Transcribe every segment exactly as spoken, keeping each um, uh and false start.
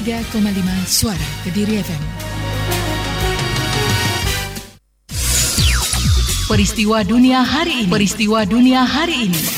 tiga koma lima Suara Kediri F M. Peristiwa dunia hari ini. Peristiwa dunia hari ini.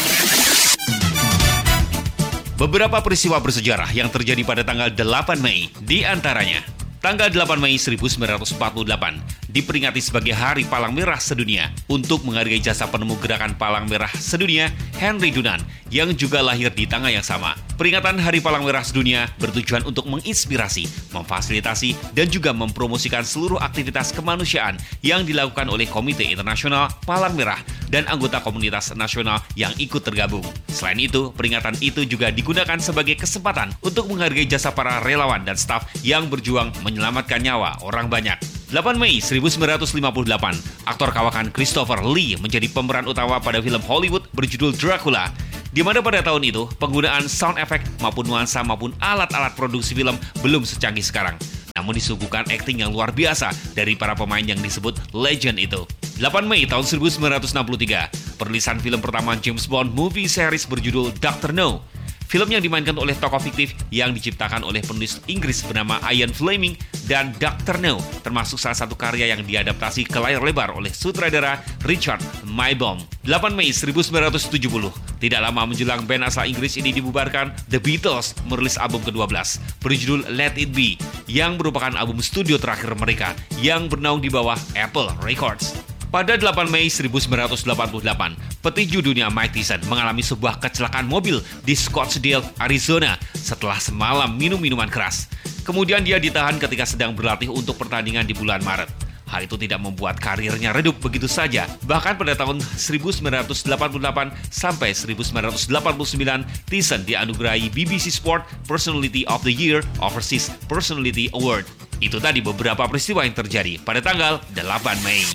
Beberapa peristiwa bersejarah yang terjadi pada tanggal delapan Mei, di antaranya tanggal delapan Mei seribu sembilan ratus empat puluh delapan diperingati sebagai Hari Palang Merah Sedunia untuk menghargai jasa penemu gerakan Palang Merah Sedunia, Henry Dunant, yang juga lahir di tanggal yang sama. Peringatan Hari Palang Merah Sedunia bertujuan untuk menginspirasi, memfasilitasi, dan juga mempromosikan seluruh aktivitas kemanusiaan yang dilakukan oleh Komite Internasional Palang Merah dan anggota komunitas nasional yang ikut tergabung. Selain itu, peringatan itu juga digunakan sebagai kesempatan untuk menghargai jasa para relawan dan staf yang berjuang menyelamatkan nyawa orang banyak. delapan Mei seribu sembilan ratus lima puluh delapan, aktor kawakan Christopher Lee menjadi pemeran utama pada film Hollywood berjudul Dracula, di mana pada tahun itu penggunaan sound effect maupun nuansa maupun alat-alat produksi film belum secanggih sekarang. Namun disuguhkan akting yang luar biasa dari para pemain yang disebut legend itu. delapan Mei tahun seribu sembilan ratus enam puluh tiga, perilisan film pertama James Bond movie series berjudul Doctor No. Film yang dimainkan oleh tokoh fiktif yang diciptakan oleh penulis Inggris bernama Ian Fleming dan Doctor No, termasuk salah satu karya yang diadaptasi ke layar lebar oleh sutradara Richard Maybaum. delapan Mei seribu sembilan ratus tujuh puluh, tidak lama menjelang band asal Inggris ini dibubarkan, The Beatles merilis album kedua belas berjudul Let It Be, yang merupakan album studio terakhir mereka yang bernaung di bawah Apple Records. Pada delapan Mei seribu sembilan ratus delapan puluh delapan, petinju dunia Mike Tyson mengalami sebuah kecelakaan mobil di Scottsdale, Arizona setelah semalam minum minuman keras. Kemudian dia ditahan ketika sedang berlatih untuk pertandingan di bulan Maret. Hal itu tidak membuat karirnya redup begitu saja. Bahkan pada tahun seribu sembilan ratus delapan puluh delapan sampai seribu sembilan ratus delapan puluh sembilan, Tyson dianugerahi B B C Sport Personality of the Year Overseas Personality Award. Itu tadi beberapa peristiwa yang terjadi pada tanggal delapan Mei.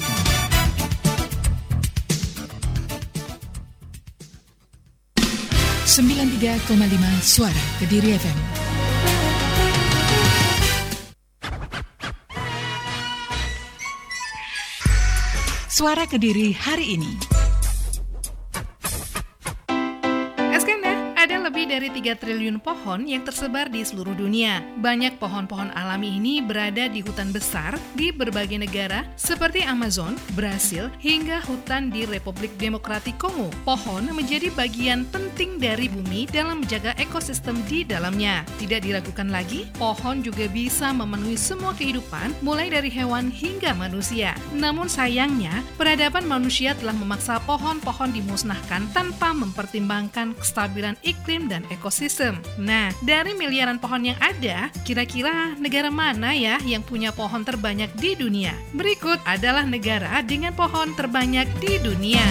sembilan puluh tiga koma lima Suara Kediri F M. Suara Kediri hari ini. Lebih dari tiga triliun pohon yang tersebar di seluruh dunia. Banyak pohon-pohon alami ini berada di hutan besar di berbagai negara seperti Amazon, Brasil, hingga hutan di Republik Demokratik Kongo. Pohon menjadi bagian penting dari bumi dalam menjaga ekosistem di dalamnya. Tidak diragukan lagi, pohon juga bisa memenuhi semua kehidupan, mulai dari hewan hingga manusia. Namun sayangnya, peradaban manusia telah memaksa pohon-pohon dimusnahkan tanpa mempertimbangkan kestabilan iklim dan ekosistem. Nah, dari miliaran pohon yang ada, kira-kira negara mana ya yang punya pohon terbanyak di dunia? Berikut adalah negara dengan pohon terbanyak di dunia.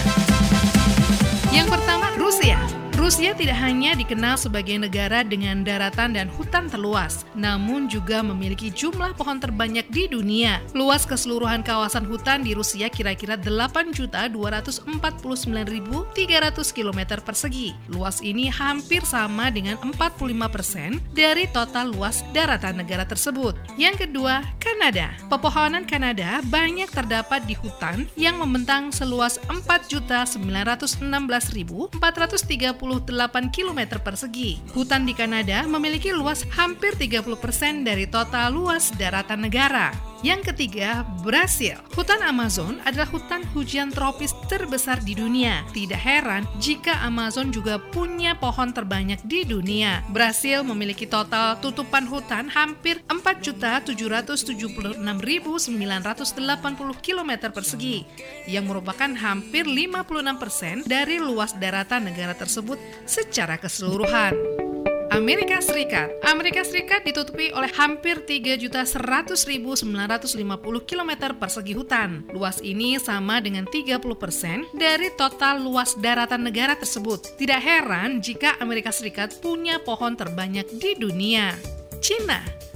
Yang pertama, Rusia. Rusia tidak hanya dikenal sebagai negara dengan daratan dan hutan terluas, namun juga memiliki jumlah pohon terbanyak di dunia. Luas keseluruhan kawasan hutan di Rusia kira-kira delapan juta dua ratus empat puluh sembilan ribu tiga ratus kilometer persegi. Luas ini hampir sama dengan empat puluh lima persen dari total luas daratan negara tersebut. Yang kedua, Kanada. Pepohonan Kanada banyak terdapat di hutan yang membentang seluas empat juta sembilan ratus enam belas ribu empat ratus tiga puluh delapan kilometer persegi. Hutan di Kanada memiliki luas hampir tiga puluh persen dari total luas daratan negara. Yang ketiga, Brasil. Hutan Amazon adalah hutan hujan tropis terbesar di dunia. Tidak heran jika Amazon juga punya pohon terbanyak di dunia. Brasil memiliki total tutupan hutan hampir empat juta tujuh ratus tujuh puluh enam ribu sembilan ratus delapan puluh kilometer persegi, yang merupakan hampir lima puluh enam persen dari luas daratan negara tersebut secara keseluruhan. Amerika Serikat. Amerika Serikat ditutupi oleh hampir tiga juta seratus ribu sembilan ratus lima puluh kilometer persegi hutan. Luas ini sama dengan tiga puluh persen dari total luas daratan negara tersebut. Tidak heran jika Amerika Serikat punya pohon terbanyak di dunia. Cina.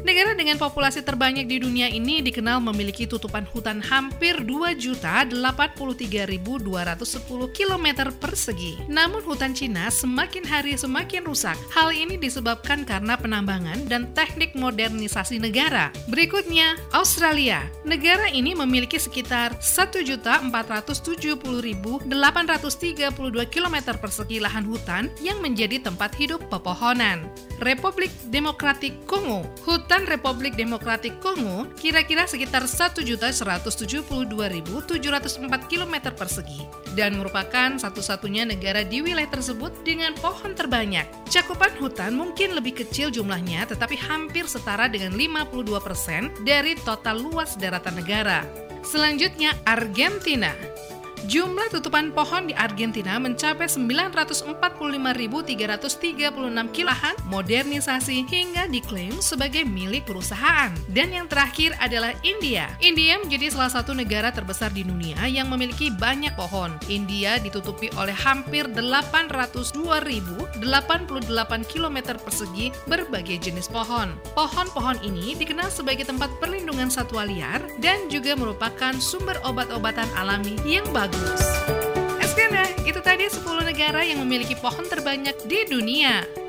Negara dengan populasi terbanyak di dunia ini dikenal memiliki tutupan hutan hampir dua juta delapan puluh tiga ribu dua ratus sepuluh kilometer persegi. Namun hutan Cina semakin hari semakin rusak. Hal ini disebabkan karena penambangan dan teknik modernisasi negara. Berikutnya, Australia. Negara ini memiliki sekitar satu juta empat ratus tujuh puluh ribu delapan ratus tiga puluh dua kilometer persegi lahan hutan yang menjadi tempat hidup pepohonan. Republik Demokratik Kongo. Hutan Republik Demokratik Kongo kira-kira sekitar satu juta seratus tujuh puluh dua ribu tujuh ratus empat kilometer persegi dan merupakan satu-satunya negara di wilayah tersebut dengan pohon terbanyak. Cakupan hutan mungkin lebih kecil jumlahnya tetapi hampir setara dengan lima puluh dua persen dari total luas daratan negara. Selanjutnya, Argentina. Jumlah tutupan pohon di Argentina mencapai sembilan ratus empat puluh lima ribu tiga ratus tiga puluh enam kilometer modernisasi hingga diklaim sebagai milik perusahaan. Dan yang terakhir adalah India. India menjadi salah satu negara terbesar di dunia yang memiliki banyak pohon. India ditutupi oleh hampir delapan ratus dua ribu delapan puluh delapan kilometer persegi berbagai jenis pohon. Pohon-pohon ini dikenal sebagai tempat perlindungan satwa liar dan juga merupakan sumber obat-obatan alami yang bagus. Sekian, itu tadi sepuluh negara yang memiliki pohon terbanyak di dunia.